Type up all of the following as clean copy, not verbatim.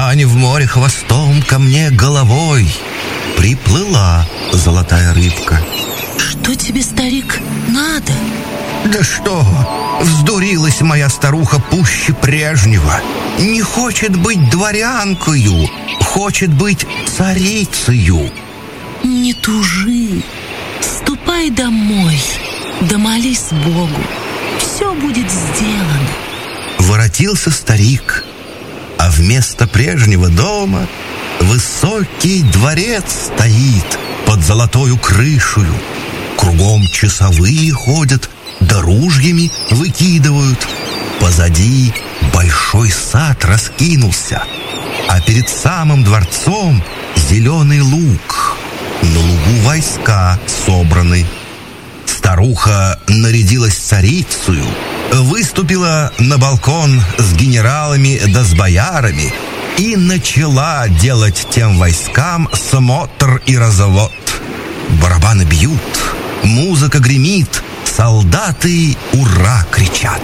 «Стань в море хвостом, ко мне головой!» Приплыла золотая рыбка. «Что тебе, старик, надо?» «Да что, вздурилась моя старуха пуще прежнего. Не хочет быть дворянкою, хочет быть царицею». «Не тужи, ступай домой, да молись Богу, все будет сделано». Воротился старик, а вместо прежнего дома высокий дворец стоит под золотою крышею. Кругом часовые ходят, да ружьями выкидывают. Позади большой сад раскинулся, а перед самым дворцом зеленый луг. На лугу войска собраны. Старуха нарядилась царицею, выступила на балкон с генералами да с боярами и начала делать тем войскам смотр и развод. Барабаны бьют, музыка гремит, солдаты «Ура!» кричат.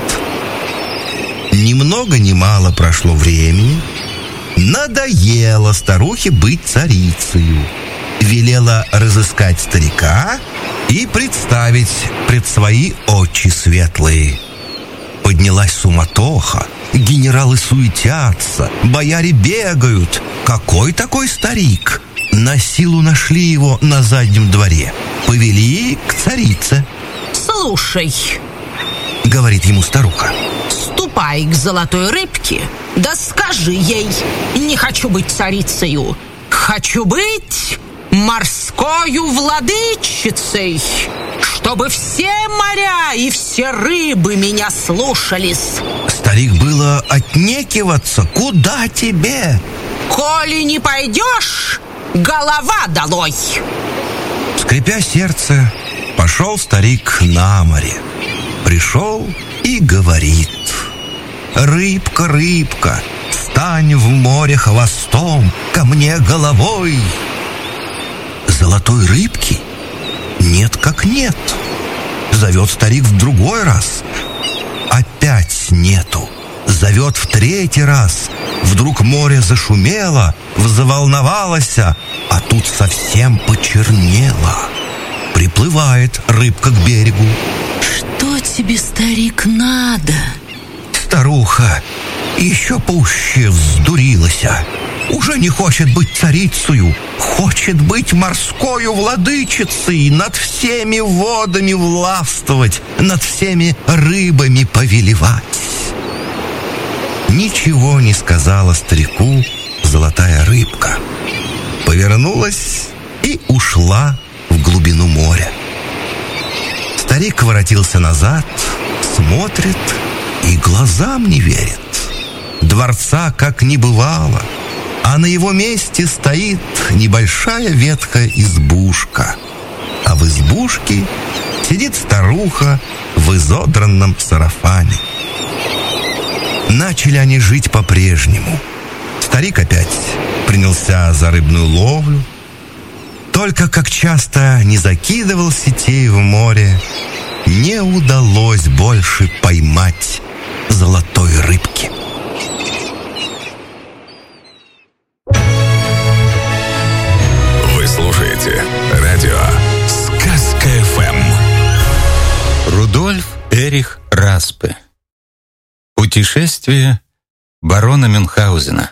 Ни много ни мало прошло времени. Надоело старухе быть царицею. Велела разыскать старика и представить пред свои очи светлые. Поднялась суматоха, генералы суетятся, бояре бегают. Какой такой старик? На силу нашли его на заднем дворе. Повели к царице. «Слушай, — говорит ему старуха, — ступай к золотой рыбке, да скажи ей: не хочу быть царицею, хочу быть морскою владычицей, чтобы все моря и все рыбы меня слушались». Старик было отнекиваться. «Куда тебе?» «Коли не пойдешь, голова долой!» Скрипя сердце, пошел старик на море. Пришел и говорит: «Рыбка, рыбка, стань в море хвостом, ко мне головой». Золотой рыбки нет как нет. Зовет старик в другой раз. Опять нету. Зовет в третий раз. Вдруг море зашумело, заволновалось, а тут совсем почернело. Приплывает рыбка к берегу. «Что тебе, старик, надо?» Старуха еще пуще вздурилась. Уже не хочет быть царицею, хочет быть морскою владычицей, над всеми водами властвовать, над всеми рыбами повелевать. Ничего не сказала старику золотая рыбка. Повернулась и ушла в глубину моря. Старик воротился назад, смотрит и глазам не верит. Дворца как не бывало, а на его месте стоит небольшая ветхая избушка. А в избушке сидит старуха в изодранном сарафане. Начали они жить по-прежнему. Старик опять принялся за рыбную ловлю. Только как часто не закидывал сетей в море, не удалось больше поймать золотой рыбки. Вы слушаете радио «Сказка ФМ». Рудольф Эрих Распе. Путешествие барона Мюнхгаузена.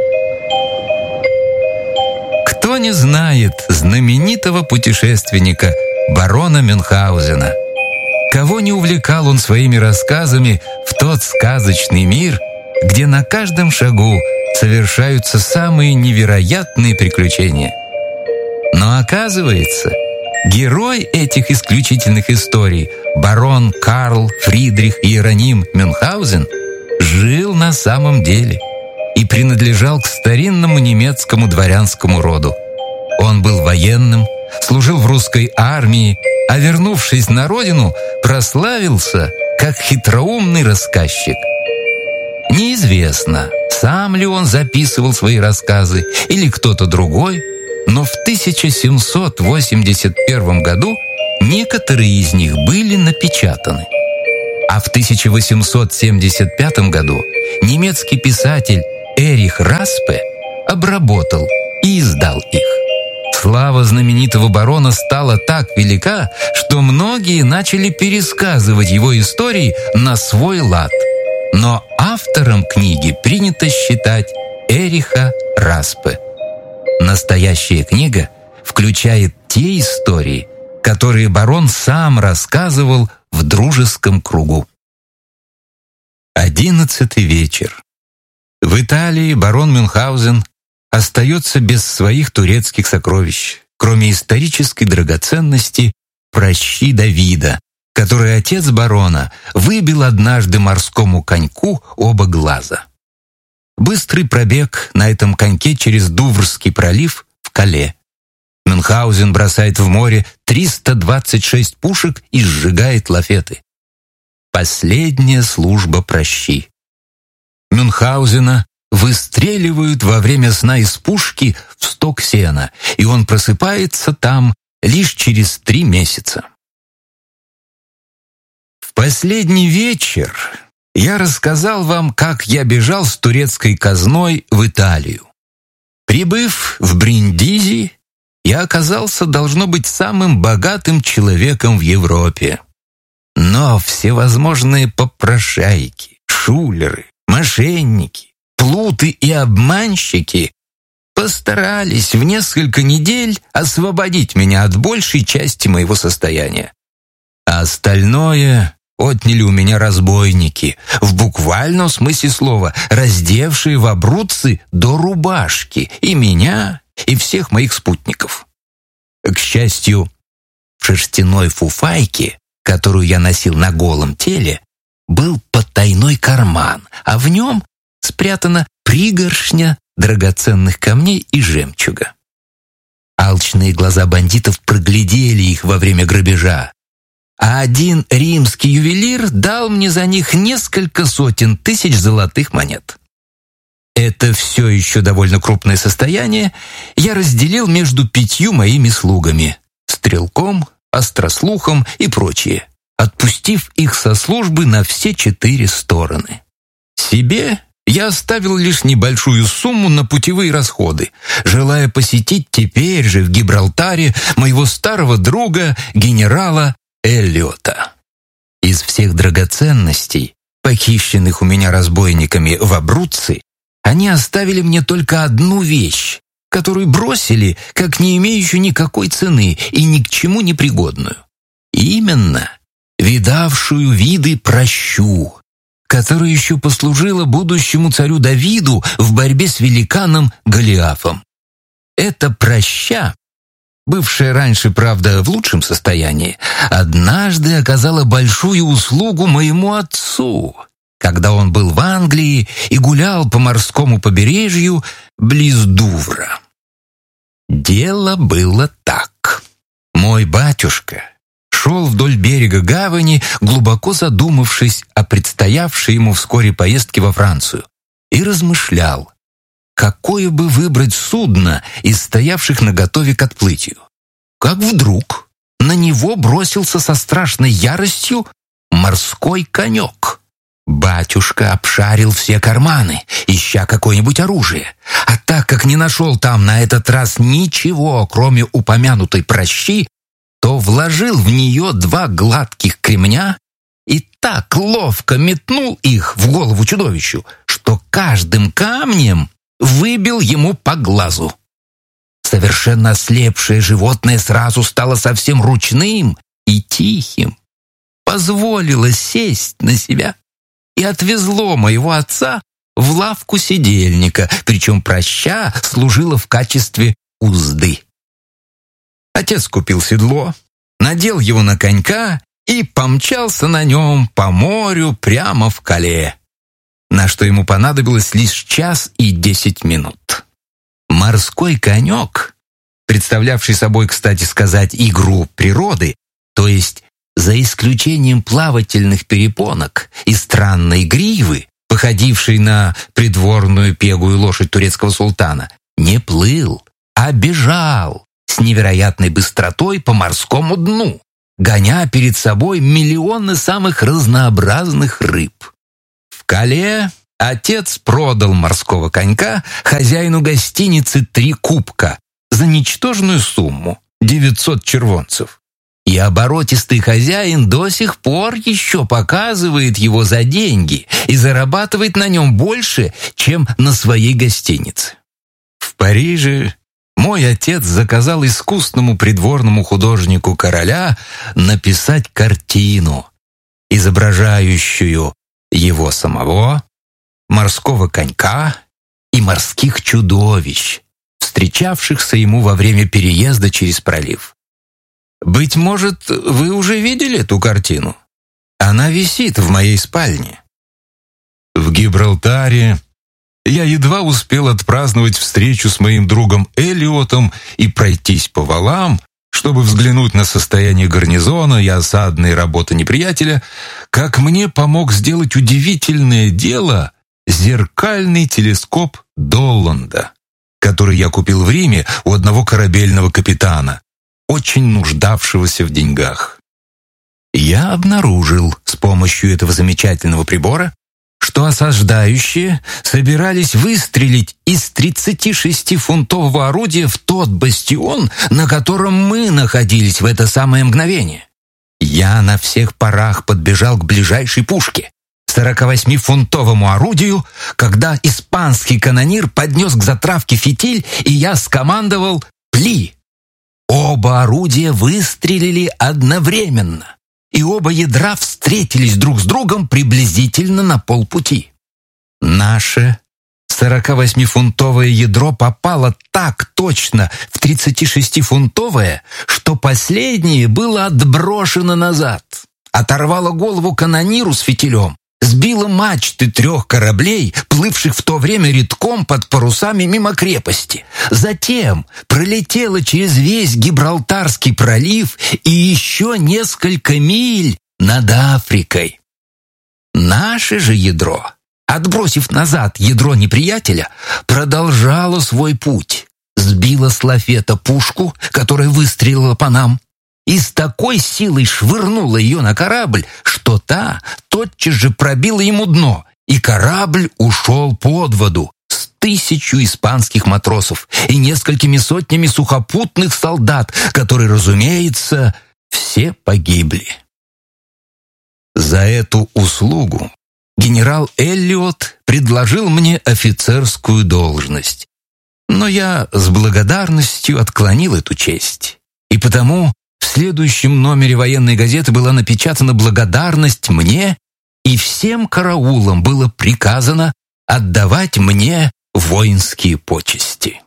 Кто не знает знаменитого путешественника барона Мюнхгаузена? Кого не увлекал он своими рассказами в тот сказочный мир, где на каждом шагу совершаются самые невероятные приключения? Но оказывается, герой этих исключительных историй, барон Карл Фридрих Иероним Мюнхгаузен, жил на самом деле и принадлежал к старинному немецкому дворянскому роду. Он был военным, служил в русской армии, а вернувшись на родину, прославился как хитроумный рассказчик. Неизвестно, сам ли он записывал свои рассказы или кто-то другой, но в 1781 году некоторые из них были напечатаны. А в 1875 году немецкий писатель Эрих Распе обработал и издал их. Слава знаменитого барона стала так велика, что многие начали пересказывать его истории на свой лад. Но автором книги принято считать Эриха Распе. Настоящая книга включает те истории, которые барон сам рассказывал в дружеском кругу. 11-й вечер. В Италии барон Мюнхгаузен остается без своих турецких сокровищ, кроме исторической драгоценности пращи Давида, который отец барона выбил однажды морскому коньку оба глаза. Быстрый пробег на этом коньке через Дуврский пролив в Кале. Мюнхгаузен бросает в море 326 пушек и сжигает лафеты. Последняя служба пращи. Мюнхгаузена выстреливают во время сна из пушки в сток сена, и он просыпается там лишь через 3 месяца. В последний вечер я рассказал вам, как я бежал с турецкой казной в Италию. Прибыв в Бриндизи, я оказался, должно быть, самым богатым человеком в Европе. Но всевозможные попрошайки, шулеры, мошенники, плуты и обманщики постарались в несколько недель освободить меня от большей части моего состояния. А остальное отняли у меня разбойники, в буквальном смысле слова, раздевшие в абруцци до рубашки и меня, и всех моих спутников. К счастью, в шерстяной фуфайке, которую я носил на голом теле, был потайной карман, а в нем спрятана пригоршня драгоценных камней и жемчуга. Алчные глаза бандитов проглядели их во время грабежа, а один римский ювелир дал мне за них несколько сотен тысяч золотых монет. Это все еще довольно крупное состояние я разделил между 5 моими слугами — стрелком, острослухом и прочие, отпустив их со службы на все 4 стороны. Себе я оставил лишь небольшую сумму на путевые расходы, желая посетить теперь же в Гибралтаре моего старого друга, генерала Эллиота. Из всех драгоценностей, похищенных у меня разбойниками в Абруцци, они оставили мне только одну вещь, которую бросили, как не имеющую никакой цены и ни к чему не пригодную. Именно видавшую виды пращу, которая еще послужила будущему царю Давиду в борьбе с великаном Голиафом. Эта праща, бывшая раньше, правда, в лучшем состоянии, однажды оказала большую услугу моему отцу, когда он был в Англии и гулял по морскому побережью близ Дувра. Дело было так. Мой батюшка шел вдоль берега гавани, глубоко задумавшись о предстоявшей ему вскоре поездке во Францию, и размышлял, какое бы выбрать судно из стоявших наготове к отплытию. Как вдруг на него бросился со страшной яростью морской конек. Батюшка обшарил все карманы, ища какое-нибудь оружие, а так как не нашел там на этот раз ничего, кроме упомянутой пращи, то вложил в нее 2 гладких кремня и так ловко метнул их в голову чудовищу, что каждым камнем выбил ему по глазу. Совершенно ослепшее животное сразу стало совсем ручным и тихим, позволило сесть на себя и отвезло моего отца в лавку седельника, причем праща служила в качестве узды. Отец купил седло, надел его на конька и помчался на нем по морю прямо в Кале, на что ему понадобилось лишь 1 час и 10 минут. Морской конек, представлявший собой, кстати сказать, игру природы, то есть за исключением плавательных перепонок и странной гривы, походившей на придворную пегую лошадь турецкого султана, не плыл, а бежал с невероятной быстротой по морскому дну, гоня перед собой миллионы самых разнообразных рыб. В Кале отец продал морского конька хозяину гостиницы «Три кубка» за ничтожную сумму — 900 червонцев. И оборотистый хозяин до сих пор еще показывает его за деньги и зарабатывает на нем больше, чем на своей гостинице. В Париже мой отец заказал искусному придворному художнику короля написать картину, изображающую его самого, морского конька и морских чудовищ, встречавшихся ему во время переезда через пролив. Быть может, вы уже видели эту картину? Она висит в моей спальне. В Гибралтаре я едва успел отпраздновать встречу с моим другом Эллиотом и пройтись по валам, чтобы взглянуть на состояние гарнизона и осадные работы неприятеля, как мне помог сделать удивительное дело зеркальный телескоп Долланда, который я купил в Риме у одного корабельного капитана, очень нуждавшегося в деньгах. Я обнаружил с помощью этого замечательного прибора, что осаждающие собирались выстрелить из 36-фунтового орудия в тот бастион, на котором мы находились в это самое мгновение. Я на всех парах подбежал к ближайшей пушке, 48-фунтовому орудию, когда испанский канонир поднес к затравке фитиль, и я скомандовал «Пли!». Оба орудия выстрелили одновременно, и оба ядра встретились друг с другом приблизительно на полпути. Наше 48-фунтовое ядро попало так точно в 36-фунтовое, что последнее было отброшено назад, оторвало голову канониру с фитилем, сбило мачты 3 кораблей, плывших в то время редком под парусами мимо крепости. Затем пролетело через весь Гибралтарский пролив и еще несколько миль над Африкой. Наше же ядро, отбросив назад ядро неприятеля, продолжало свой путь, сбило с лафета пушку, которая выстрелила по нам, и с такой силой швырнула ее на корабль, что та тотчас же пробила ему дно, и корабль ушел под воду с 1000 испанских матросов и несколькими сотнями сухопутных солдат, которые, разумеется, все погибли. За эту услугу генерал Эллиот предложил мне офицерскую должность, но я с благодарностью отклонил эту честь, и потому в следующем номере военной газеты была напечатана благодарность мне, и всем караулам было приказано отдавать мне воинские почести.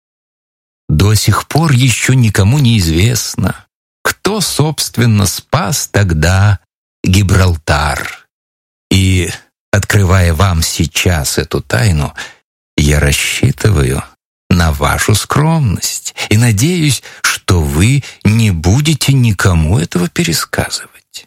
До сих пор еще никому не известно, кто, собственно, спас тогда Гибралтар. И, открывая вам сейчас эту тайну, я рассчитываю на вашу скромность и надеюсь, что вы не будете никому этого пересказывать.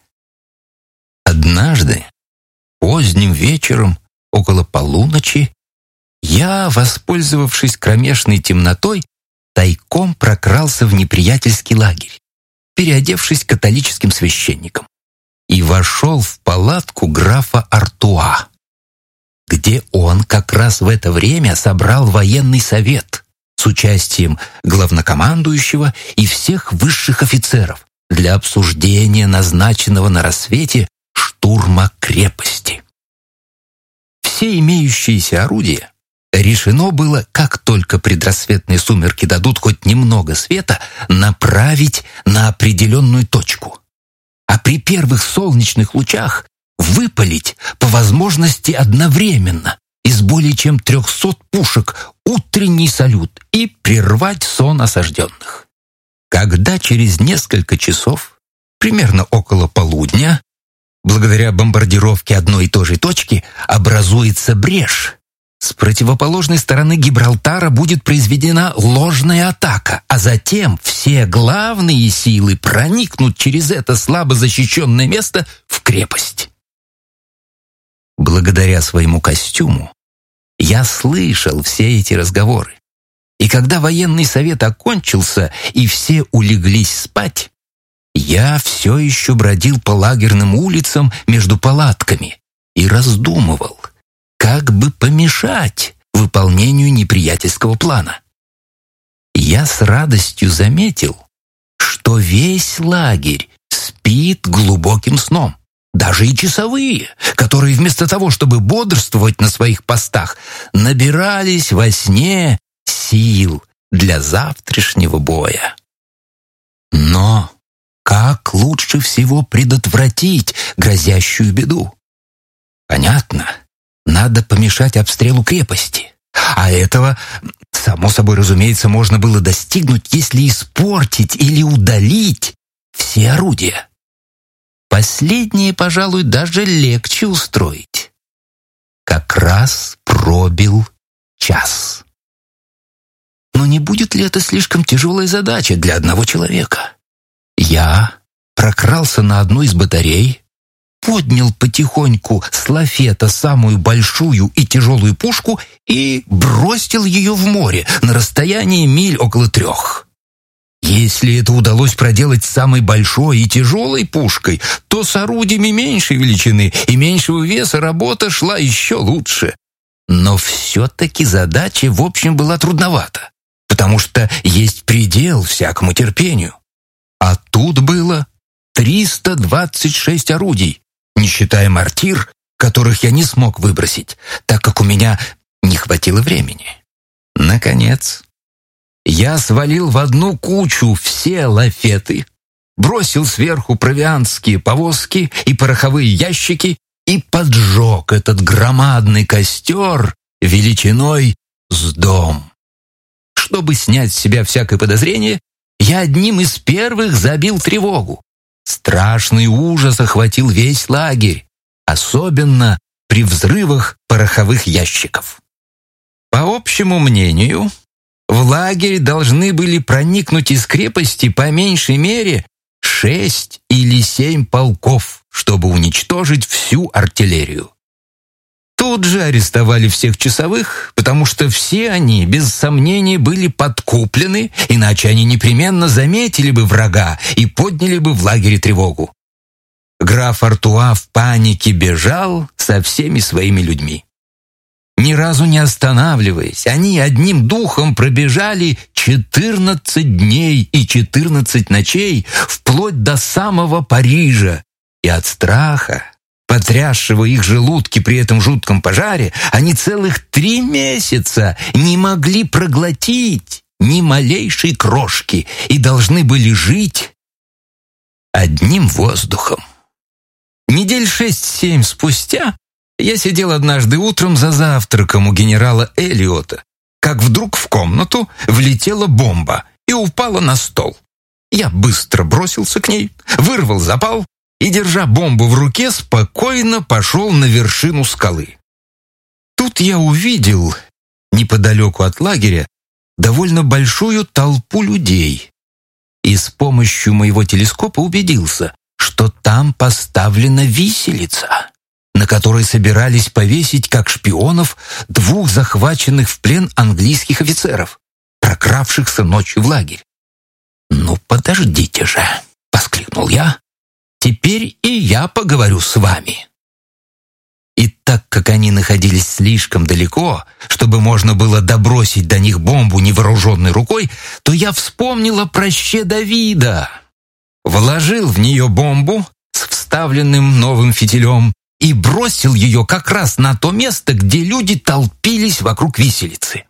Однажды, поздним вечером, около полуночи, я, воспользовавшись кромешной темнотой, тайком прокрался в неприятельский лагерь, переодевшись католическим священником, и вошел в палатку графа Артуа, где он как раз в это время собрал военный совет с участием главнокомандующего и всех высших офицеров для обсуждения назначенного на рассвете штурма крепости. Все имеющиеся орудия решено было, как только предрассветные сумерки дадут хоть немного света, направить на определенную точку, а при первых солнечных лучах выпалить по возможности одновременно из более чем 300 пушек утренний салют и прервать сон осажденных. Когда через несколько часов, примерно около полудня, благодаря бомбардировке одной и той же точки, образуется брешь, с противоположной стороны Гибралтара будет произведена ложная атака, а затем все главные силы проникнут через это слабо защищенное место в крепость. Благодаря своему костюму я слышал все эти разговоры, и когда военный совет окончился и все улеглись спать, я все еще бродил по лагерным улицам между палатками и раздумывал, как бы помешать выполнению неприятельского плана. Я с радостью заметил, что весь лагерь спит глубоким сном. Даже и часовые, которые вместо того, чтобы бодрствовать на своих постах, набирались во сне сил для завтрашнего боя. Но как лучше всего предотвратить грозящую беду? Понятно, надо помешать обстрелу крепости. А этого, само собой разумеется, можно было достигнуть, если испортить или удалить все орудия. Последнее, пожалуй, даже легче устроить. Как раз пробил час. Но не будет ли это слишком тяжелая задача для одного человека? Я прокрался на одну из батарей, поднял потихоньку с лафета самую большую и тяжелую пушку и бросил ее в море на расстоянии миль около 3. Если это удалось проделать с самой большой и тяжелой пушкой, то с орудиями меньшей величины и меньшего веса работа шла еще лучше. Но все-таки задача в общем была трудновата, потому что есть предел всякому терпению. А тут было 326 орудий, не считая мортир, которых я не смог выбросить, так как у меня не хватило времени. Наконец, я свалил в одну кучу все лафеты, бросил сверху провиантские повозки и пороховые ящики и поджег этот громадный костер величиной с дом. Чтобы снять с себя всякое подозрение, я одним из первых забил тревогу. Страшный ужас охватил весь лагерь, особенно при взрывах пороховых ящиков. По общему мнению, в лагерь должны были проникнуть из крепости по меньшей мере 6 или 7 полков, чтобы уничтожить всю артиллерию. Тут же арестовали всех часовых, потому что все они, без сомнения, были подкуплены, иначе они непременно заметили бы врага и подняли бы в лагере тревогу. Граф Артуа в панике бежал со всеми своими людьми. Ни разу не останавливаясь, они одним духом пробежали 14 дней и 14 ночей вплоть до самого Парижа, и от страха, потрясшего их желудки при этом жутком пожаре, они целых 3 месяца не могли проглотить ни малейшей крошки и должны были жить одним воздухом. Недель 6-7 спустя я сидел однажды утром за завтраком у генерала Эллиота, как вдруг в комнату влетела бомба и упала на стол. Я быстро бросился к ней, вырвал запал и, держа бомбу в руке, спокойно пошел на вершину скалы. Тут я увидел, неподалеку от лагеря, довольно большую толпу людей и с помощью моего телескопа убедился, что там поставлена виселица, на которой собирались повесить как шпионов 2 захваченных в плен английских офицеров, прокравшихся ночью в лагерь. «Ну, подождите же!» — воскликнул я. «Теперь и я поговорю с вами». И так как они находились слишком далеко, чтобы можно было добросить до них бомбу невооруженной рукой, то я вспомнил о проще Давида, вложил в нее бомбу с вставленным новым фитилем и бросил ее как раз на то место, где люди толпились вокруг виселицы.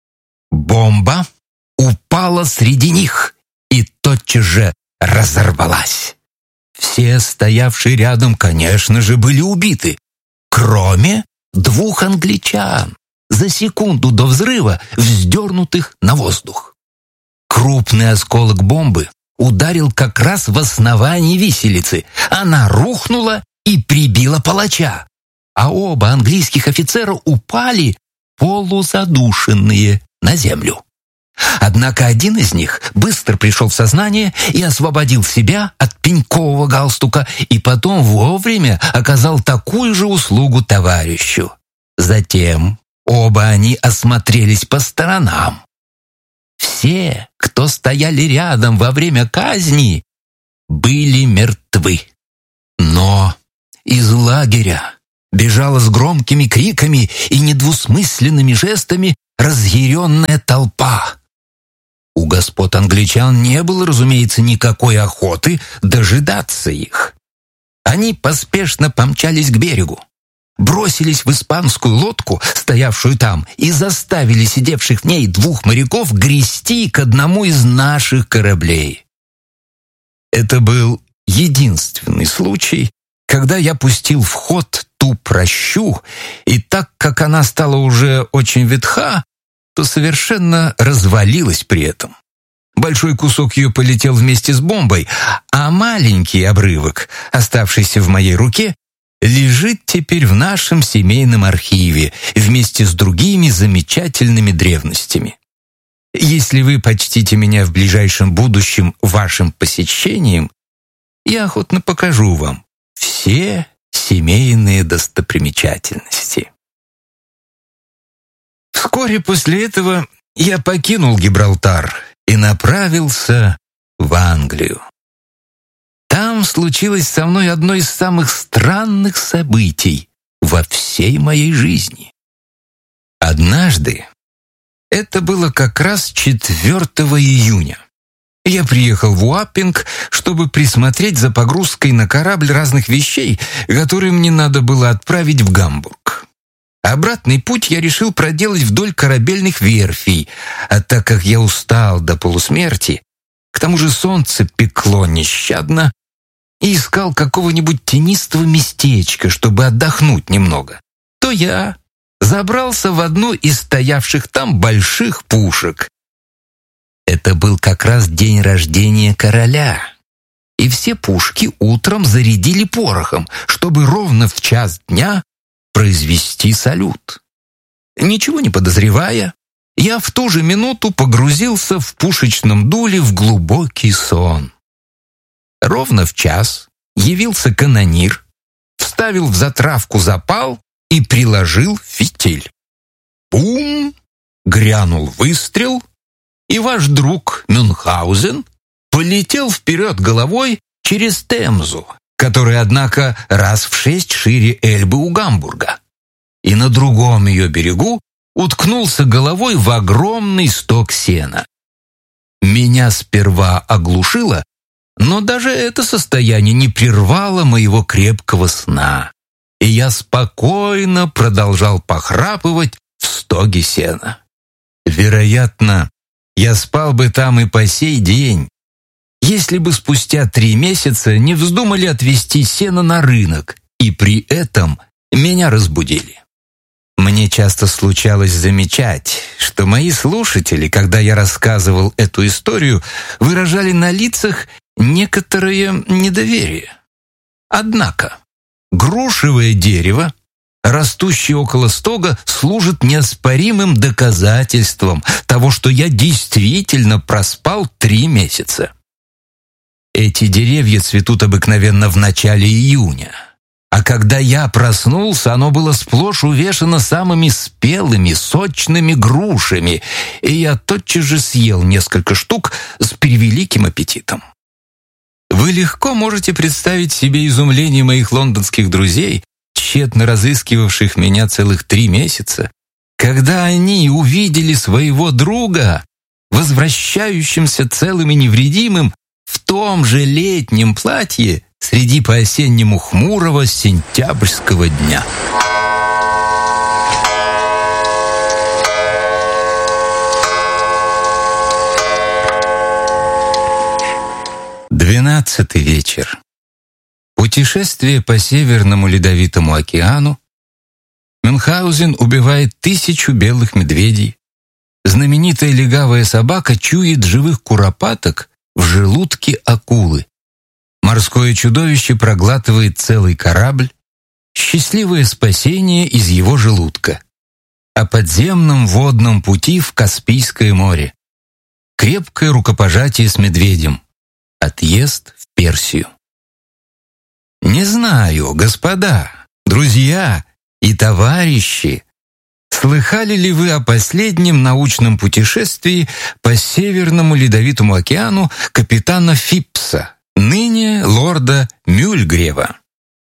Бомба упала среди них и тотчас же разорвалась. Все стоявшие рядом, конечно же, были убиты, кроме 2 англичан, за секунду до взрыва вздернутых на воздух. Крупный осколок бомбы ударил как раз в основании виселицы. Она рухнула и прибила палача, а оба английских офицера упали полузадушенные на землю. Однако один из них быстро пришел в сознание и освободил себя от пенькового галстука и потом вовремя оказал такую же услугу товарищу. Затем оба они осмотрелись по сторонам. Все, кто стояли рядом во время казни, были мертвы. Но из лагеря бежала с громкими криками и недвусмысленными жестами разъяренная толпа. У господ англичан не было, разумеется, никакой охоты дожидаться их. Они поспешно помчались к берегу, бросились в испанскую лодку, стоявшую там, и заставили сидевших в ней 2 моряков грести к одному из наших кораблей. Это был единственный случай, когда я пустил в ход ту пращу, и так как она стала уже очень ветха, то совершенно развалилась при этом. Большой кусок ее полетел вместе с бомбой, а маленький обрывок, оставшийся в моей руке, лежит теперь в нашем семейном архиве вместе с другими замечательными древностями. Если вы почтите меня в ближайшем будущем вашим посещением, я охотно покажу вам все семейные достопримечательности. Вскоре после этого я покинул Гибралтар и направился в Англию. Там случилось со мной одно из самых странных событий во всей моей жизни. Однажды, это было как раз 4 июня, я приехал в Уаппинг, чтобы присмотреть за погрузкой на корабль разных вещей, которые мне надо было отправить в Гамбург. Обратный путь я решил проделать вдоль корабельных верфей, а так как я устал до полусмерти, к тому же солнце пекло нещадно, и искал какого-нибудь тенистого местечка, чтобы отдохнуть немного, то я забрался в одну из стоявших там больших пушек. Это был как раз день рождения короля, и все пушки утром зарядили порохом, чтобы ровно в 1:00 дня произвести салют. Ничего не подозревая, я в ту же минуту погрузился в пушечном дуле в глубокий сон. Ровно в 1:00 явился канонир, вставил в затравку запал и приложил фитиль. Бум! Грянул выстрел, и ваш друг Мюнхгаузен полетел вперед головой через Темзу, которая, однако, раз в 6 шире Эльбы у Гамбурга, и на другом ее берегу уткнулся головой в огромный сток сена. Меня сперва оглушило, но даже это состояние не прервало моего крепкого сна, и я спокойно продолжал похрапывать в стоге сена. Вероятно, я спал бы там и по сей день, если бы спустя 3 месяца не вздумали отвезти сено на рынок, и при этом меня разбудили. Мне часто случалось замечать, что мои слушатели, когда я рассказывал эту историю, выражали на лицах некоторое недоверие. Однако грушевое дерево, растущее около стога, служит неоспоримым доказательством того, что я действительно проспал 3 месяца. Эти деревья цветут обыкновенно в начале июня, а когда я проснулся, оно было сплошь увешано самыми спелыми, сочными грушами, и я тотчас же съел несколько штук с превеликим аппетитом. Вы легко можете представить себе изумление моих лондонских друзей, тщетно разыскивавших меня целых 3 месяца, когда они увидели своего друга, возвращающимся целым и невредимым, в том же летнем платье среди по-осеннему хмурого сентябрьского дня. Двенадцатый вечер. Путешествие по Северному Ледовитому океану. Мюнхгаузен убивает 1000 белых медведей. Знаменитая легавая собака чует живых куропаток в желудке акулы. Морское чудовище проглатывает целый корабль. Счастливое спасение из его желудка. О подземном водном пути в Каспийское море. Крепкое рукопожатие с медведем. Отъезд в Персию. Не знаю, господа, друзья и товарищи, слыхали ли вы о последнем научном путешествии по Северному Ледовитому океану капитана Фипса, ныне лорда Мюльгрева?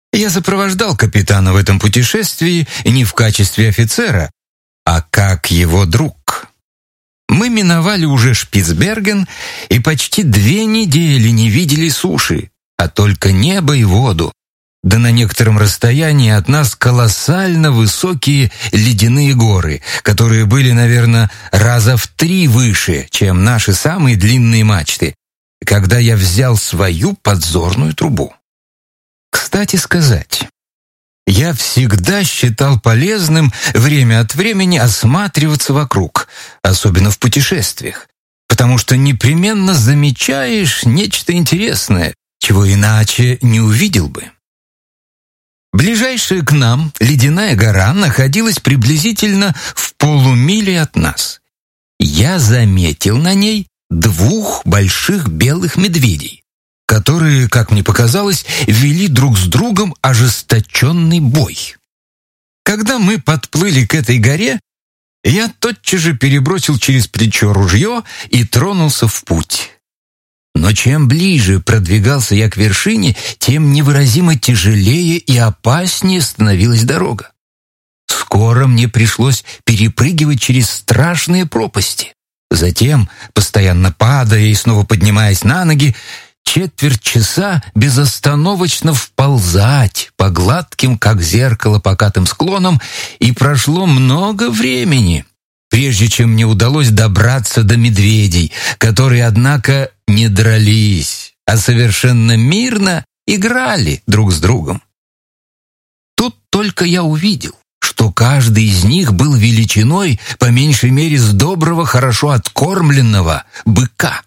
Я сопровождал капитана в этом путешествии не в качестве офицера, а как его друг. Мы миновали уже Шпицберген и почти 2 недели не видели суши, а только небо и воду. Да на некотором расстоянии от нас колоссально высокие ледяные горы, которые были, наверное, раза в 3 выше, чем наши самые длинные мачты, когда я взял свою подзорную трубу. Кстати сказать, я всегда считал полезным время от времени осматриваться вокруг, особенно в путешествиях, потому что непременно замечаешь нечто интересное, чего иначе не увидел бы. Ближайшая к нам ледяная гора находилась приблизительно в полумиле от нас. Я заметил на ней 2 больших белых медведей, которые, как мне показалось, вели друг с другом ожесточенный бой. Когда мы подплыли к этой горе, я тотчас же перебросил через плечо ружье и тронулся в путь. Но чем ближе продвигался я к вершине, тем невыразимо тяжелее и опаснее становилась дорога. Скоро мне пришлось перепрыгивать через страшные пропасти. Затем, постоянно падая и снова поднимаясь на ноги, 1/4 часа безостановочно вползать по гладким, как зеркало, покатым склонам, и прошло много времени, прежде чем мне удалось добраться до медведей, которые, однако, не дрались, а совершенно мирно играли друг с другом. Тут только я увидел, что каждый из них был величиной, по меньшей мере, с доброго, хорошо откормленного быка.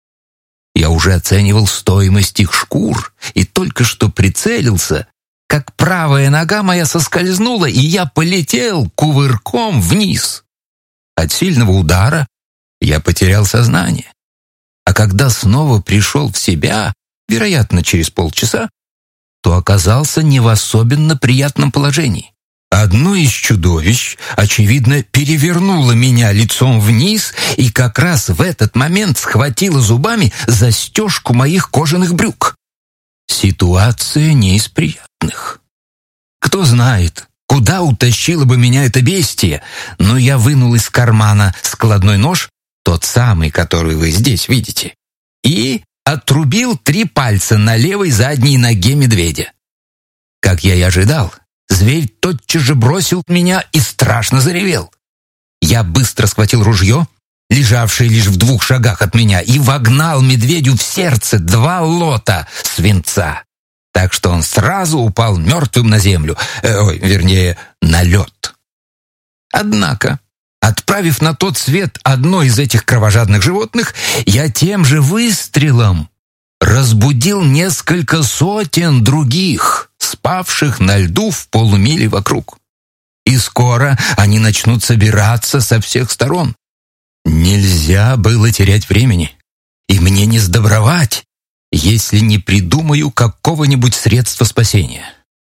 Я уже оценивал стоимость их шкур и только что прицелился, как правая нога моя соскользнула, и я полетел кувырком вниз. От сильного удара я потерял сознание. А когда снова пришел в себя, вероятно, через полчаса, то оказался не в особенно приятном положении. Одно из чудовищ, очевидно, перевернуло меня лицом вниз и как раз в этот момент схватило зубами застежку моих кожаных брюк. Ситуация не из приятных. Кто знает, куда утащило бы меня это бестие, но я вынул из кармана складной нож, тот самый, который вы здесь видите, и отрубил 3 пальца на левой задней ноге медведя. Как я и ожидал, зверь тотчас же бросил меня и страшно заревел. Я быстро схватил ружье, лежавшее лишь в 2 шагах от меня, и вогнал медведю в сердце 2 лота свинца, так что он сразу упал мертвым на землю, вернее, на лед. Однако, отправив на тот свет одно из этих кровожадных животных, я тем же выстрелом разбудил несколько сотен других, спавших на льду в полумиле вокруг. И скоро они начнут собираться со всех сторон. Нельзя было терять времени, и мне не сдобровать, если не придумаю какого-нибудь средства спасения.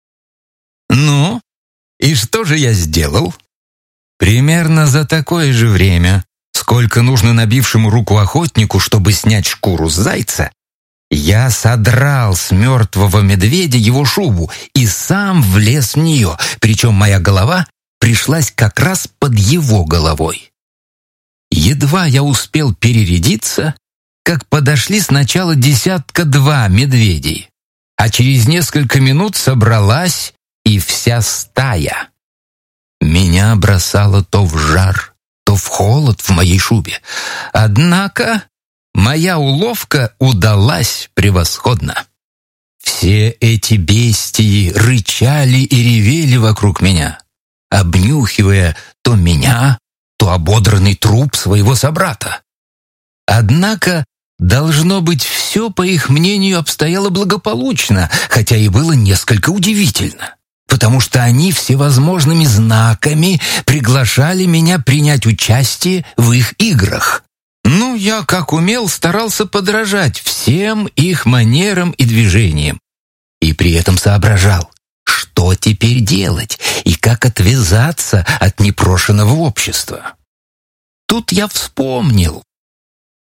Ну, и что же я сделал? Примерно за такое же время, сколько нужно набившему руку охотнику, чтобы снять шкуру с зайца, я содрал с мертвого медведя его шубу и сам влез в нее, причем моя голова пришлась как раз под его головой. Едва я успел перерядиться, как подошли сначала 1-2 медведей, а через несколько минут собралась и вся стая. Меня бросало то в жар, то в холод в моей шубе. Однако моя уловка удалась превосходно. Все эти бестии рычали и ревели вокруг меня, обнюхивая то меня, то ободранный труп своего собрата. Однако, должно быть, все, по их мнению, обстояло благополучно, хотя и было несколько удивительно, потому что они всевозможными знаками приглашали меня принять участие в их играх. Ну, я, как умел, старался подражать всем их манерам и движениям, и при этом соображал, что теперь делать и как отвязаться от непрошеного общества. Тут я вспомнил,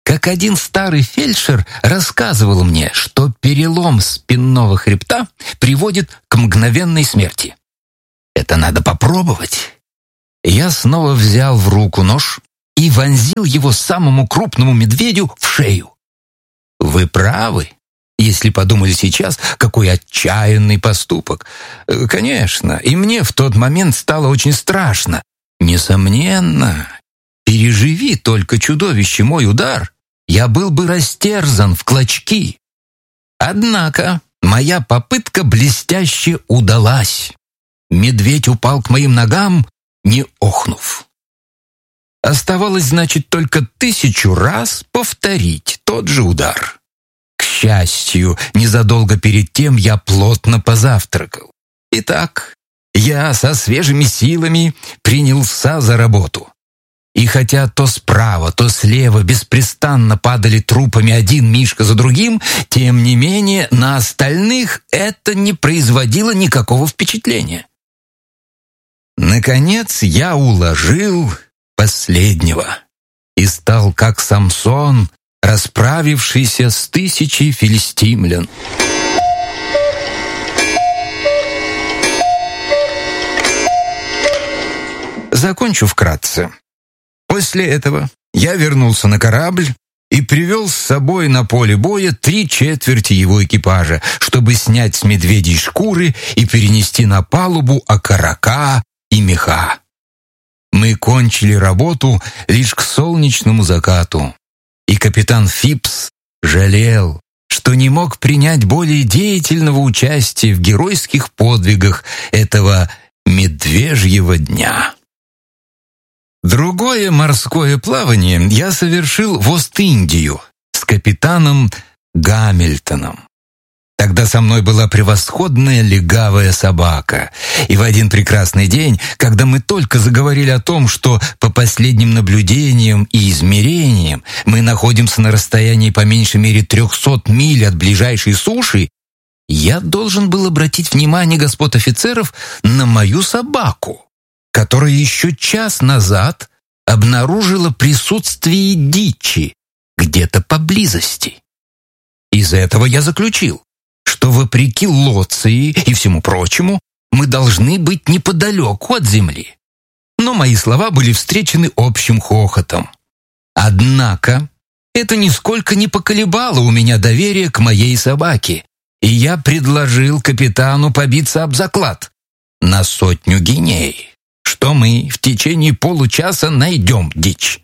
как один старый фельдшер рассказывал мне, что перелом спинного хребта приводит к мгновенной смерти. Это надо попробовать. Я снова взял в руку нож и вонзил его самому крупному медведю в шею. Вы правы, если подумали сейчас, какой отчаянный поступок. Конечно, и мне в тот момент стало очень страшно. Несомненно, переживи только чудовище мой удар, я был бы растерзан в клочки. Однако моя попытка блестяще удалась. Медведь упал к моим ногам, не охнув. Оставалось, значит, только 1000 раз повторить тот же удар. К счастью, незадолго перед тем я плотно позавтракал. Итак, я со свежими силами принялся за работу. И хотя то справа, то слева беспрестанно падали трупами один мишка за другим, тем не менее на остальных это не производило никакого впечатления. Наконец я уложил последнего и стал как Самсон, расправившийся с 1000 филистимлян. Закончу вкратце. После этого я вернулся на корабль и привел с собой на поле боя 3/4 его экипажа, чтобы снять с медведей шкуры и перенести на палубу окорока и меха. Мы кончили работу лишь к солнечному закату, и капитан Фипс жалел, что не мог принять более деятельного участия в геройских подвигах этого медвежьего дня. Другое морское плавание я совершил в Ост-Индию с капитаном Гамильтоном. Тогда со мной была превосходная легавая собака. И в один прекрасный день, когда мы только заговорили о том, что по последним наблюдениям и измерениям мы находимся на расстоянии по меньшей мере 300 миль от ближайшей суши, я должен был обратить внимание господ офицеров на мою собаку, которая еще час назад обнаружила присутствие дичи где-то поблизости. Из этого я заключил, что вопреки Лоции и всему прочему мы должны быть неподалеку от земли. Но мои слова были встречены общим хохотом. Однако это нисколько не поколебало у меня доверие к моей собаке, и я предложил капитану побиться об заклад на 100 гиней, что мы в течение получаса найдем дичь.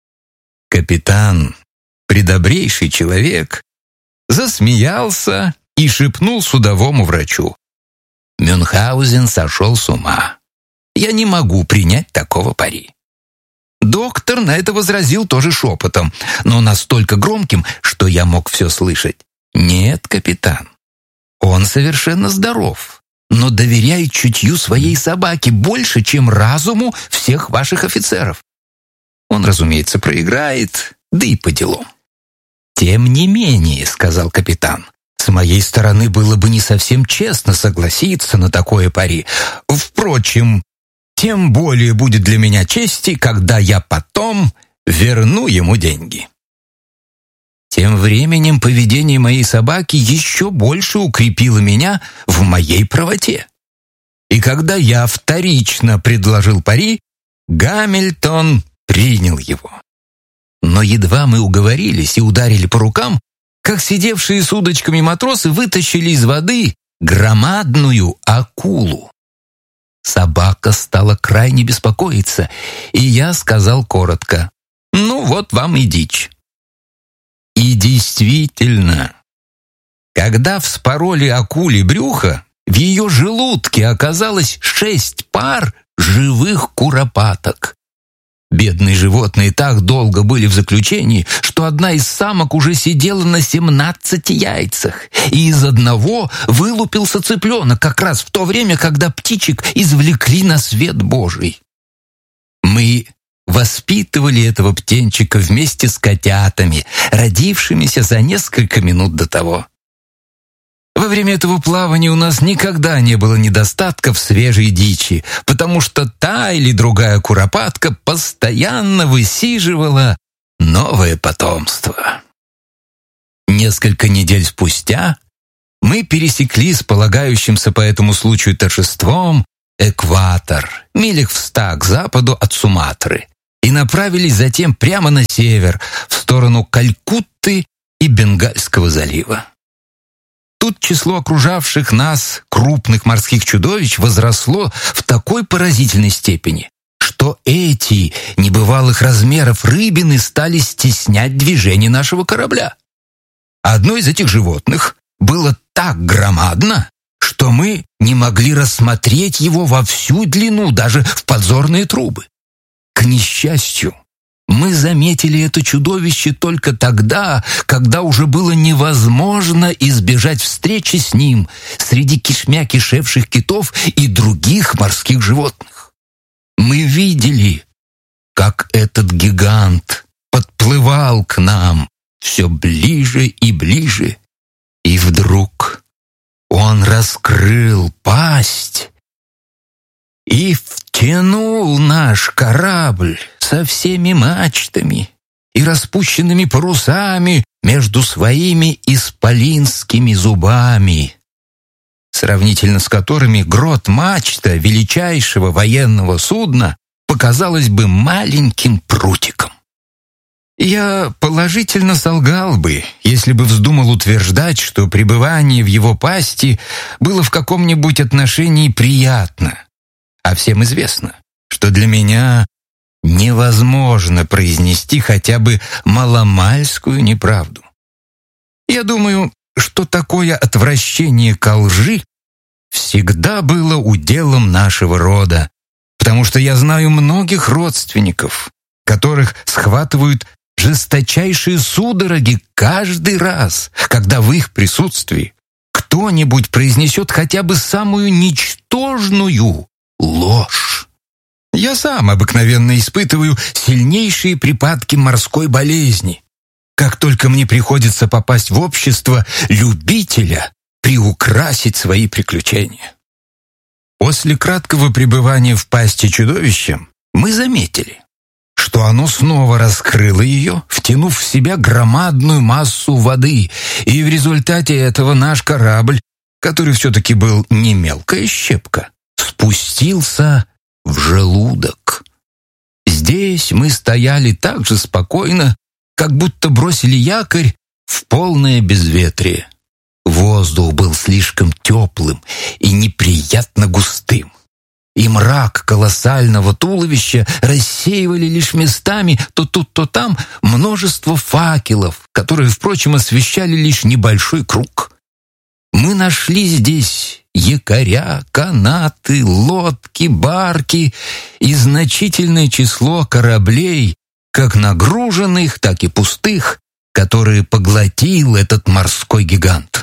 Капитан, предобрейший человек, засмеялся и шепнул судовому врачу: «Мюнхгаузен сошел с ума. Я не могу принять такого пари». Доктор на это возразил тоже шепотом, но настолько громким, что я мог все слышать. «Нет, капитан, он совершенно здоров, но доверяет чутью своей собаке больше, чем разуму всех ваших офицеров. Он, разумеется, проиграет, да и по делам». «Тем не менее», — сказал капитан, «с моей стороны было бы не совсем честно согласиться на такое пари. Впрочем, тем более будет для меня чести, когда я потом верну ему деньги». Тем временем поведение моей собаки еще больше укрепило меня в моей правоте. И когда я вторично предложил пари, Гамильтон принял его. Но едва мы уговорились и ударили по рукам, как сидевшие с удочками матросы вытащили из воды громадную акулу. Собака стала крайне беспокоиться, и я сказал коротко: «Ну вот вам и дичь». И действительно, когда вспороли акуле брюхо, в ее желудке оказалось 6 пар живых куропаток. Бедные животные так долго были в заключении, что одна из самок уже сидела на 17 яйцах, и из одного вылупился цыпленок как раз в то время, когда птичек извлекли на свет Божий. Мы воспитывали этого птенчика вместе с котятами, родившимися за несколько минут до того. Во время этого плавания у нас никогда не было недостатка в свежей дичи, потому что та или другая куропатка постоянно высиживала новое потомство. Несколько недель спустя мы пересекли с полагающимся по этому случаю торжеством экватор, милях в 100 к западу от Суматры, и направились затем прямо на север, в сторону Калькутты и Бенгальского залива. Тут число окружавших нас крупных морских чудовищ возросло в такой поразительной степени, что эти небывалых размеров рыбины стали стеснять движение нашего корабля. Одно из этих животных было так громадно, что мы не могли рассмотреть его во всю длину, даже в подзорные трубы. К несчастью, мы заметили это чудовище только тогда, когда уже было невозможно избежать встречи с ним среди кишмя кишевших китов и других морских животных. Мы видели, как этот гигант подплывал к нам все ближе и ближе, и вдруг он раскрыл пасть и втянул наш корабль со всеми мачтами и распущенными парусами между своими исполинскими зубами, сравнительно с которыми грот-мачта величайшего военного судна показалась бы маленьким прутиком. Я положительно солгал бы, если бы вздумал утверждать, что пребывание в его пасти было в каком-нибудь отношении приятно. А всем известно, что для меня невозможно произнести хотя бы маломальскую неправду. Я думаю, что такое отвращение ко лжи всегда было уделом нашего рода, потому что я знаю многих родственников, которых схватывают жесточайшие судороги каждый раз, когда в их присутствии кто-нибудь произнесет хотя бы самую ничтожную ложь. Я сам обыкновенно испытываю сильнейшие припадки морской болезни, как только мне приходится попасть в общество любителя приукрасить свои приключения. После краткого пребывания в пасти чудовища мы заметили, что оно снова раскрыло ее, втянув в себя громадную массу воды, и в результате этого наш корабль, который все-таки был не мелкая щепка, спустился в желудок. Здесь мы стояли так же спокойно, как будто бросили якорь в полное безветрие. Воздух был слишком теплым и неприятно густым, и мрак колоссального туловища рассеивали лишь местами то тут, то там множество факелов, которые, впрочем, освещали лишь небольшой круг. Мы нашли здесь якоря, канаты, лодки, барки и значительное число кораблей, как нагруженных, так и пустых, которые поглотил этот морской гигант.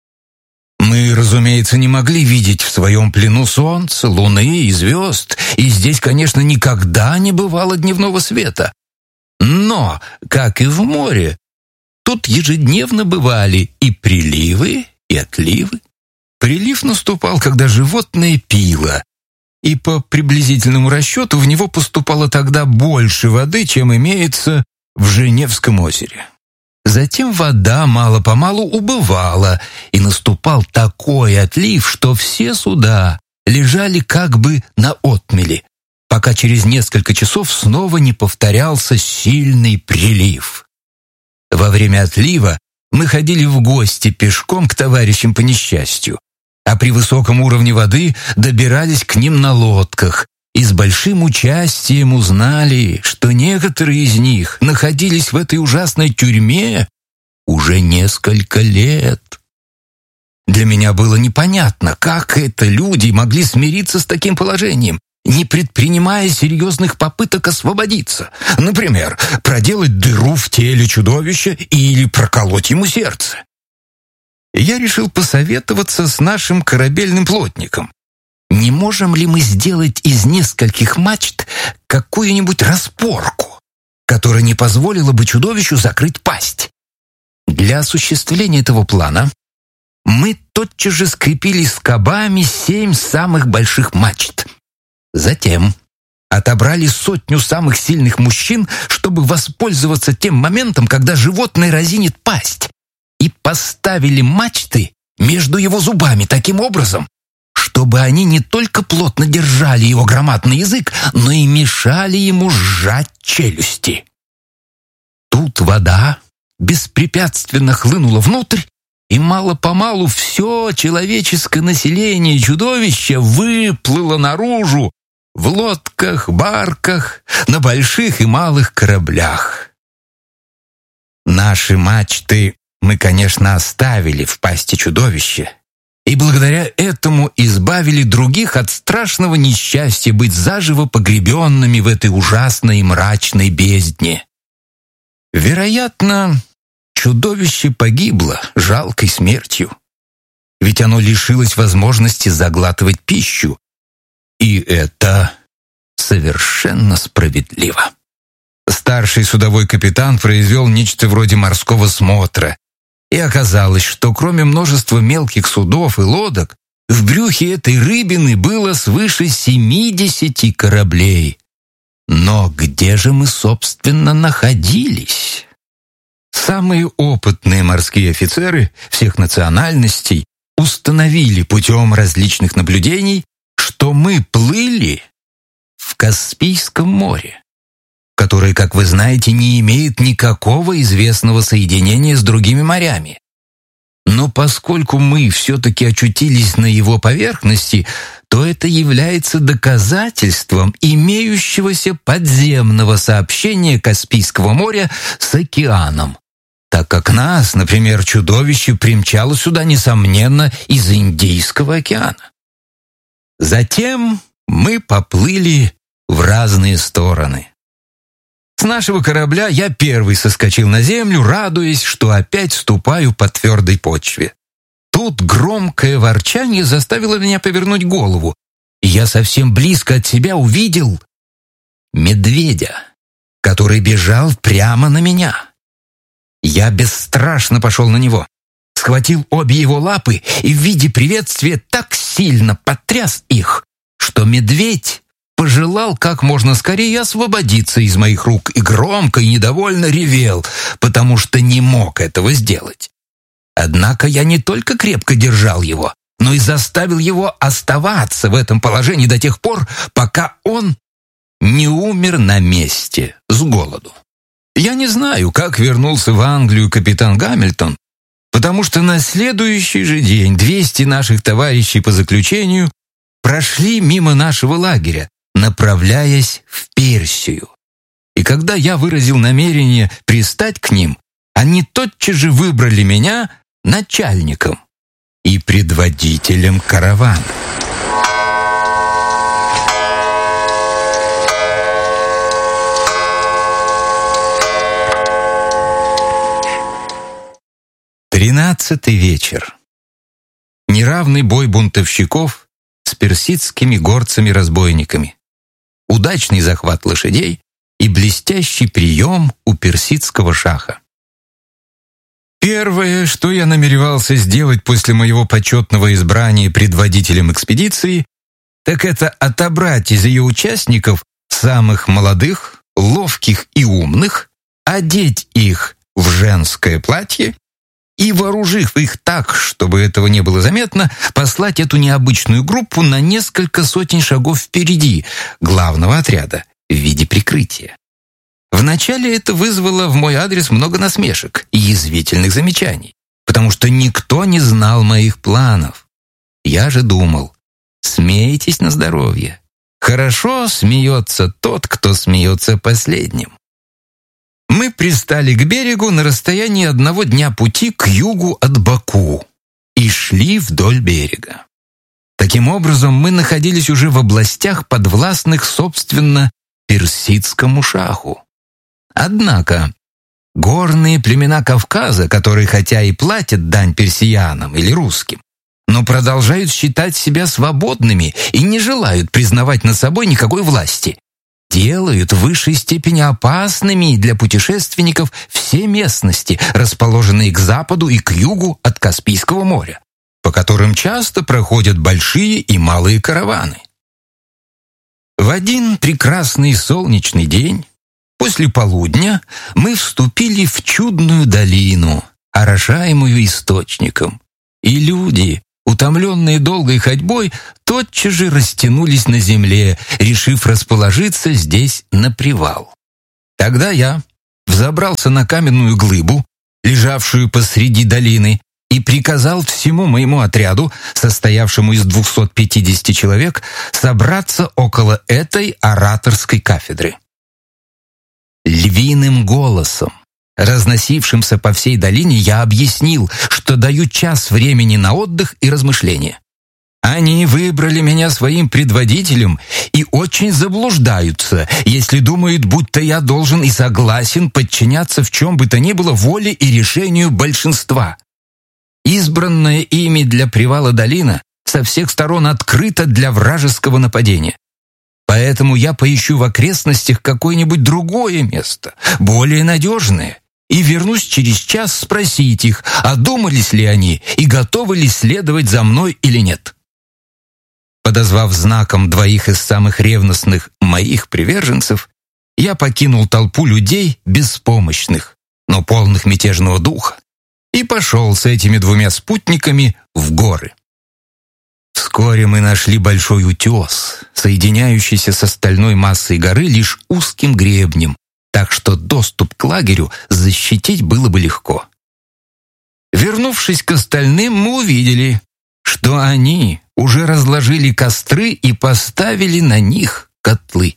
Мы, разумеется, не могли видеть в своем плену солнца, луны и звезд, и здесь, конечно, никогда не бывало дневного света. Но, как и в море, тут ежедневно бывали и приливы, и отливы. Прилив наступал, когда животное пило, и по приблизительному расчету в него поступало тогда больше воды, чем имеется в Женевском озере. Затем вода мало-помалу убывала, и наступал такой отлив, что все суда лежали как бы на отмели, пока через несколько часов снова не повторялся сильный прилив. Во время отлива мы ходили в гости пешком к товарищам по несчастью, а при высоком уровне воды добирались к ним на лодках, и с большим участием узнали, что некоторые из них находились в этой ужасной тюрьме уже несколько лет. Для меня было непонятно, как это люди могли смириться с таким положением, не предпринимая серьезных попыток освободиться. Например, проделать дыру в теле чудовища или проколоть ему сердце. Я решил посоветоваться с нашим корабельным плотником. Не можем ли мы сделать из нескольких мачт какую-нибудь распорку, которая не позволила бы чудовищу закрыть пасть? Для осуществления этого плана мы тотчас же скрепили скобами 7 самых больших мачт. Затем отобрали 100 самых сильных мужчин, чтобы воспользоваться тем моментом, когда животное разинет пасть, и поставили мачты между его зубами таким образом, чтобы они не только плотно держали его громадный язык, но и мешали ему сжать челюсти. Тут вода беспрепятственно хлынула внутрь, и мало-помалу все человеческое население чудовища выплыло наружу в лодках, барках, на больших и малых кораблях. Наши мачты мы, конечно, оставили в пасти чудовища, и благодаря этому избавили других от страшного несчастья быть заживо погребенными в этой ужасной и мрачной бездне. Вероятно, чудовище погибло жалкой смертью, ведь оно лишилось возможности заглатывать пищу, и это совершенно справедливо. Старший судовой капитан произвел нечто вроде морского смотра, и оказалось, что кроме множества мелких судов и лодок, в брюхе этой рыбины было свыше 70 кораблей. Но где же мы, собственно, находились? Самые опытные морские офицеры всех национальностей установили путем различных наблюдений, что мы плыли в Каспийском море, которое, как вы знаете, не имеет никакого известного соединения с другими морями. Но поскольку мы все-таки очутились на его поверхности, то это является доказательством имеющегося подземного сообщения Каспийского моря с океаном, так как нас, например, чудовище примчало сюда, несомненно, из Индийского океана. Затем мы поплыли в разные стороны. С нашего корабля я первый соскочил на землю, радуясь, что опять ступаю по твердой почве. Тут громкое ворчание заставило меня повернуть голову, и я совсем близко от себя увидел медведя, который бежал прямо на меня. Я бесстрашно пошел на него, схватил обе его лапы и в виде приветствия так сильно потряс их, что медведь пожелал как можно скорее освободиться из моих рук и громко и недовольно ревел, потому что не мог этого сделать. Однако я не только крепко держал его, но и заставил его оставаться в этом положении до тех пор, пока он не умер на месте с голоду. Я не знаю, как вернулся в Англию капитан Гамильтон, потому что на следующий же день 200 наших товарищей по заключению прошли мимо нашего лагеря, направляясь в Персию. И когда я выразил намерение пристать к ним, они тотчас же выбрали меня начальником и предводителем каравана. Тринадцатый вечер. Неравный бой бунтовщиков с персидскими горцами-разбойниками. Удачный захват лошадей и блестящий прием у персидского шаха. Первое, что я намеревался сделать после моего почетного избрания предводителем экспедиции, так это отобрать из ее участников самых молодых, ловких и умных, одеть их в женское платье и, вооружив их так, чтобы этого не было заметно, послать эту необычную группу на несколько сотен шагов впереди главного отряда в виде прикрытия. Вначале это вызвало в мой адрес много насмешек и язвительных замечаний, потому что никто не знал моих планов. Я же думал: смейтесь на здоровье. Хорошо смеется тот, кто смеется последним. Мы пристали к берегу на расстоянии 1 дня пути к югу от Баку и шли вдоль берега. Таким образом, мы находились уже в областях, подвластных, собственно, персидскому шаху. Однако горные племена Кавказа, которые хотя и платят дань персиянам или русским, но продолжают считать себя свободными и не желают признавать над собой никакой власти, делают в высшей степени опасными для путешественников все местности, расположенные к западу и к югу от Каспийского моря, по которым часто проходят большие и малые караваны. В один прекрасный солнечный день, после полудня, мы вступили в чудную долину, орошаемую источником, и люди, утомленные долгой ходьбой, тотчас же растянулись на земле, решив расположиться здесь на привал. Тогда я взобрался на каменную глыбу, лежавшую посреди долины, и приказал всему моему отряду, состоявшему из 250 человек, собраться около этой ораторской кафедры. Львиным голосом, разносившимся по всей долине, я объяснил, что даю час времени на отдых и размышления. Они выбрали меня своим предводителем и очень заблуждаются, если думают, будто я должен и согласен подчиняться в чем бы то ни было воле и решению большинства. Избранная ими для привала долина со всех сторон открыта для вражеского нападения. Поэтому я поищу в окрестностях какое-нибудь другое место, более надежное, и вернусь через час спросить их, одумались ли они и готовы ли следовать за мной или нет. Подозвав знаком двоих из самых ревностных моих приверженцев, я покинул толпу людей беспомощных, но полных мятежного духа, и пошел с этими двумя спутниками в горы. Вскоре мы нашли большой утес, соединяющийся с остальной массой горы лишь узким гребнем, так что доступ к лагерю защитить было бы легко. Вернувшись к остальным, мы увидели, что они уже разложили костры и поставили на них котлы.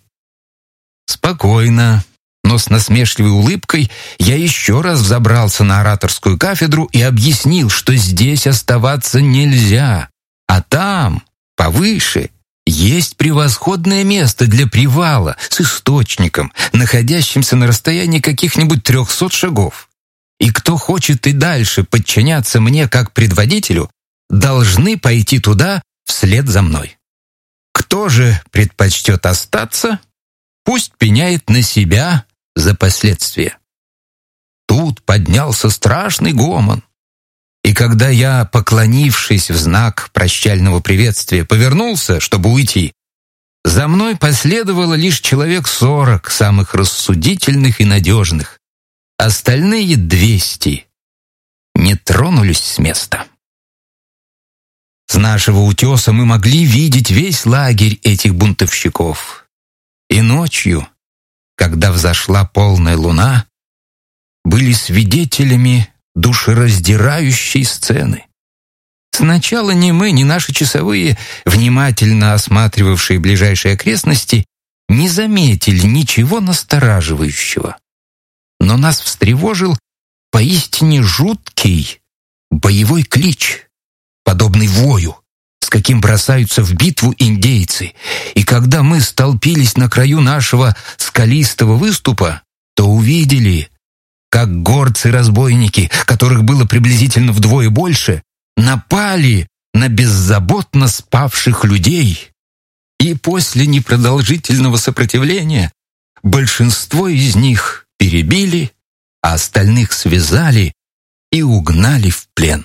Спокойно, но с насмешливой улыбкой я еще раз взобрался на ораторскую кафедру и объяснил, что здесь оставаться нельзя, а там, повыше, есть превосходное место для привала с источником, находящимся на расстоянии каких-нибудь 300 шагов. И кто хочет и дальше подчиняться мне как предводителю, должны пойти туда вслед за мной. Кто же предпочтет остаться, пусть пеняет на себя за последствия. Тут поднялся страшный гомон. И когда я, поклонившись в знак прощального приветствия, повернулся, чтобы уйти, за мной последовало лишь человек 40 самых рассудительных и надежных. Остальные 200 не тронулись с места. С нашего утеса мы могли видеть весь лагерь этих бунтовщиков. И ночью, когда взошла полная луна, были свидетелями душераздирающей сцены. Сначала ни мы, ни наши часовые, внимательно осматривавшие ближайшие окрестности, не заметили ничего настораживающего. Но нас встревожил поистине жуткий боевой клич, подобный вою, с каким бросаются в битву индейцы. И когда мы столпились на краю нашего скалистого выступа, то увидели, как горцы-разбойники, которых было приблизительно вдвое больше, напали на беззаботно спавших людей. И после непродолжительного сопротивления большинство из них перебили, а остальных связали и угнали в плен.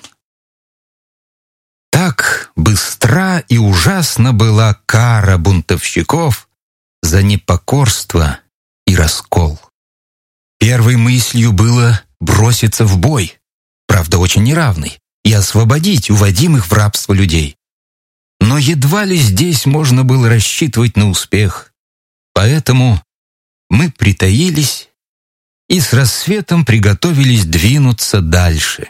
Так быстра и ужасна была кара бунтовщиков за непокорство и раскол. Первой мыслью было броситься в бой, правда очень неравный, и освободить уводимых в рабство людей. Но едва ли здесь можно было рассчитывать на успех, поэтому мы притаились и с рассветом приготовились двинуться дальше.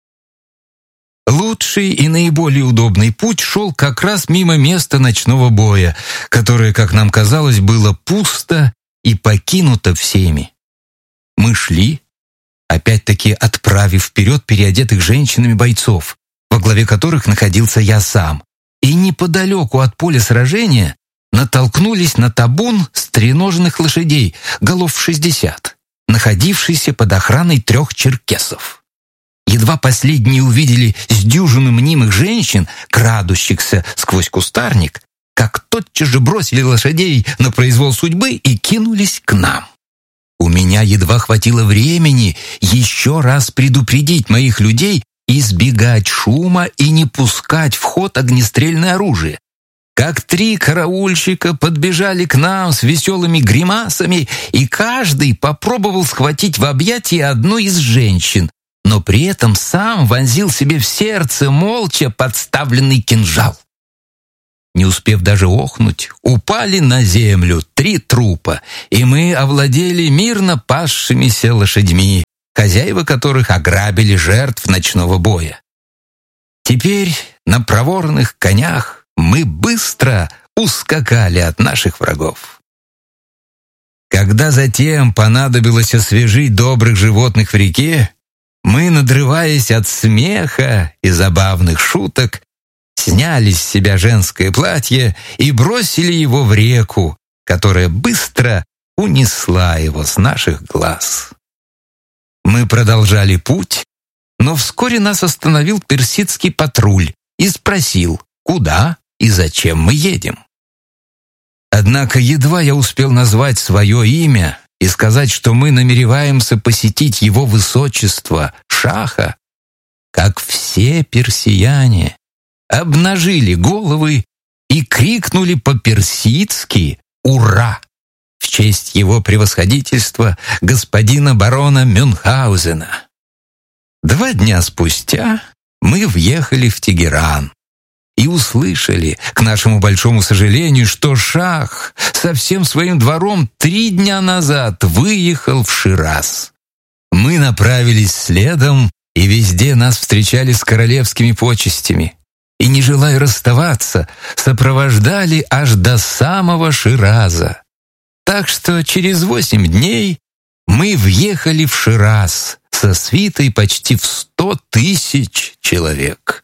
Лучший и наиболее удобный путь шел как раз мимо места ночного боя, которое, как нам казалось, было пусто и покинуто всеми. Мы шли, опять-таки отправив вперед переодетых женщинами бойцов, во главе которых находился я сам, и неподалеку от поля сражения натолкнулись на табун стреноженных лошадей, голов 60, находившийся под охраной 3 черкесов. Едва последние увидели с дюжину мнимых женщин, крадущихся сквозь кустарник, как тотчас же бросили лошадей на произвол судьбы и кинулись к нам. У меня едва хватило времени еще раз предупредить моих людей избегать шума и не пускать в ход огнестрельное оружие. как 3 караульщика подбежали к нам с веселыми гримасами, и каждый попробовал схватить в объятия одну из женщин, но при этом сам вонзил себе в сердце молча подставленный кинжал. Не успев даже охнуть, упали на землю 3 трупа, и мы овладели мирно пасшимися лошадьми, хозяева которых ограбили жертв ночного боя. Теперь на проворных конях мы быстро ускакали от наших врагов. Когда затем понадобилось освежить добрых животных в реке, мы, надрываясь от смеха и забавных шуток, сняли с себя женское платье и бросили его в реку, которая быстро унесла его с наших глаз. Мы продолжали путь, но вскоре нас остановил персидский патруль и спросил, куда и зачем мы едем. Однако едва я успел назвать свое имя и сказать, что мы намереваемся посетить его высочество, шаха, как все персияне обнажили головы и крикнули по-персидски «Ура!» в честь его превосходительства господина барона Мюнхгаузена. 2 дня спустя мы въехали в Тегеран и услышали, к нашему большому сожалению, что шах со всем своим двором 3 дня назад выехал в Шираз. Мы направились следом, и везде нас встречали с королевскими почестями. И, не желая расставаться, сопровождали аж до самого Шираза. Так что через 8 дней мы въехали в Шираз со свитой почти в 100 000 человек.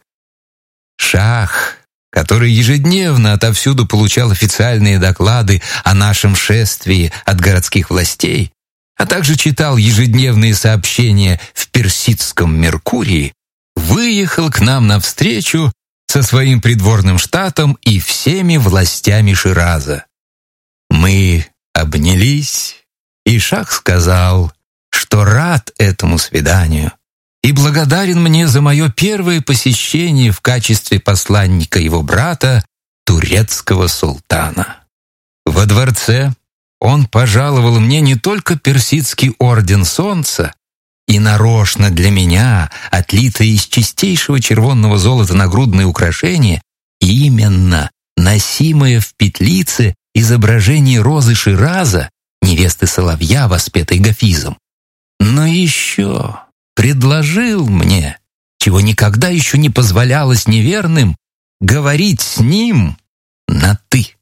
Шах, который ежедневно отовсюду получал официальные доклады о нашем шествии от городских властей, а также читал ежедневные сообщения в персидском «Меркурии», выехал к нам навстречу со своим придворным штатом и всеми властями Шираза. Мы обнялись, и шах сказал, что рад этому свиданию и благодарен мне за мое первое посещение в качестве посланника его брата, турецкого султана. Во дворце он пожаловал мне не только персидский орден солнца, и нарочно для меня, отлитое из чистейшего червонного золота нагрудное украшение, именно носимое в петлице изображение розы Шираза, невесты соловья, воспетой Гафизом. Но еще предложил мне, чего никогда еще не позволялось неверным, говорить с ним на «ты».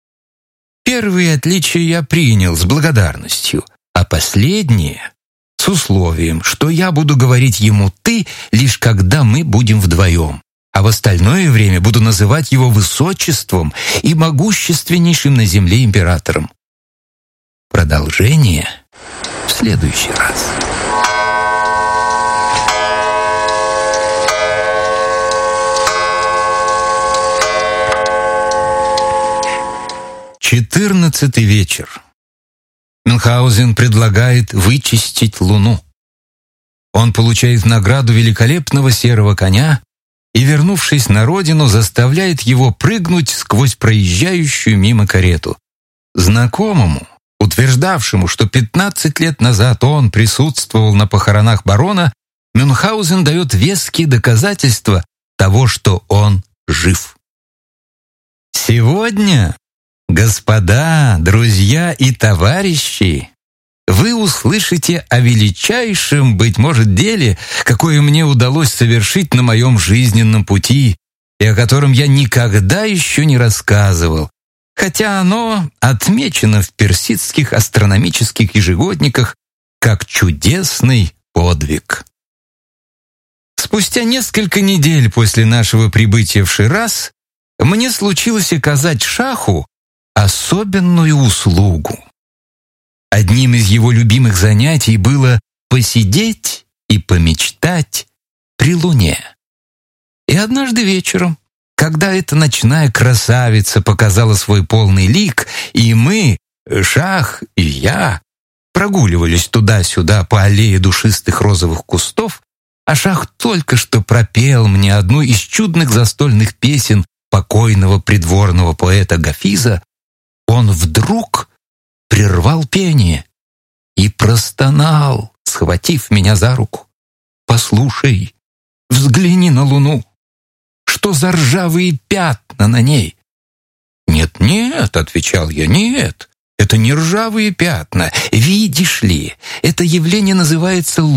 Первые отличия я принял с благодарностью, а последние — с условием, что я буду говорить ему «ты» лишь когда мы будем вдвоем, а в остальное время буду называть его высочеством и могущественнейшим на земле императором. Продолжение в следующий раз. Четырнадцатый вечер. Мюнхгаузен предлагает вычистить Луну. Он получает награду великолепного серого коня и, вернувшись на родину, заставляет его прыгнуть сквозь проезжающую мимо карету. Знакомому, утверждавшему, что 15 лет назад он присутствовал на похоронах барона, Мюнхгаузен дает веские доказательства того, что он жив. Сегодня, господа, друзья и товарищи, вы услышите о величайшем, быть может, деле, какое мне удалось совершить на моем жизненном пути и о котором я никогда еще не рассказывал, хотя оно отмечено в персидских астрономических ежегодниках как чудесный подвиг. Спустя несколько недель после нашего прибытия в Шираз мне случилось оказать шаху особенную услугу. Одним из его любимых занятий было посидеть и помечтать при луне. И однажды вечером, когда эта ночная красавица показала свой полный лик, и мы, шах и я, прогуливались туда-сюда по аллее душистых розовых кустов, а шах только что пропел мне одну из чудных застольных песен покойного придворного поэта Гафиза, он вдруг прервал пение и простонал, схватив меня за руку. «Послушай, взгляни на луну. Что за ржавые пятна на ней?» «Нет-нет», — отвечал я, — «нет, это не ржавые пятна. Видишь ли, это явление называется